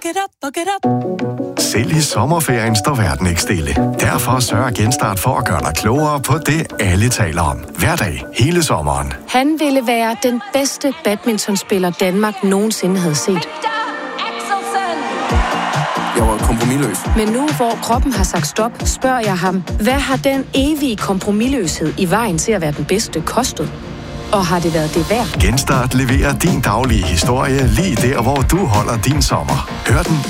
Selv i sommerferien står verden ikke stille. Derfor sørger Genstart for at gøre dig klogere på det, alle taler om. Hver dag, hele sommeren. Han ville være den bedste badmintonspiller, Danmark nogensinde havde set. Jeg var kompromisløs. Men nu, hvor kroppen har sagt stop, spørger jeg ham, hvad har den evige kompromisløshed i vejen til at være den bedste kostet? Og har det været det værd? Genstart leverer din daglige historie lige der, hvor du holder din sommer. Hør den